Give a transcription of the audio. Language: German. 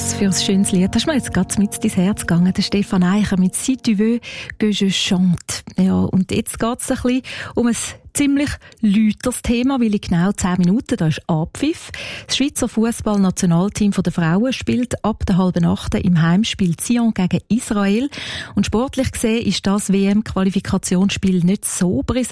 Was für ein schönes Lied. Das ist mir jetzt gerade mit ins Herz gegangen. Der Stefan Eicher mit «Si tu veux que je chante». Ja, und jetzt geht es ein bisschen um ein ziemlich lauteres Thema, weil in genau 10 Minuten, da ist Abpfiff. Das Schweizer Fußball-Nationalteam der Frauen spielt ab der 7:30 im Heimspiel Sion gegen Israel. Und sportlich gesehen ist das WM-Qualifikationsspiel nicht so brisant.